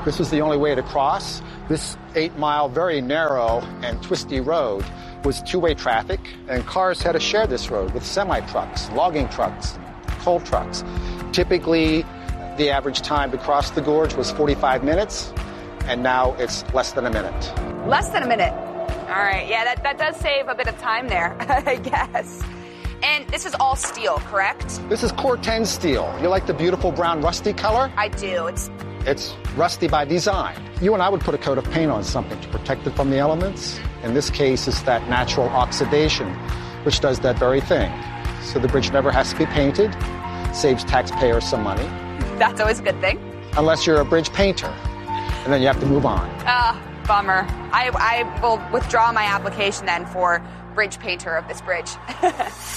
This was the only way to cross. This 8-mile, very narrow and twisty road was two-way traffic, and cars had to share this road with semi-trucks, logging trucks, coal trucks. Typically, the average time to cross the gorge was 45 minutes, and now it's less than a minute. Less than a minute. All right, yeah, that does save a bit of time there, I guess. And this is all steel, correct? This is Corten steel. You like the beautiful brown rusty color? I do. It's rusty by design. You and I would put a coat of paint on something to protect it from the elements. In this case, it's that natural oxidation, which does that very thing. So the bridge never has to be painted, saves taxpayers some money. That's always a good thing. Unless you're a bridge painter, and then you have to move on. Bummer. I will withdraw my application then for bridge painter of this bridge.